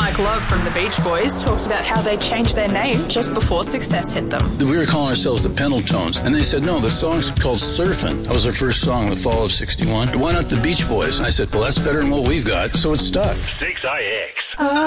Mike Love from the Beach Boys talks about how they changed their name just before success hit them. We were calling ourselves the Pendletones, and they said, no, the song's called Surfin'. That was our first song in the fall of 61. Why not the Beach Boys? And I said, well, that's better than what we've got, so it stuck. 6IX.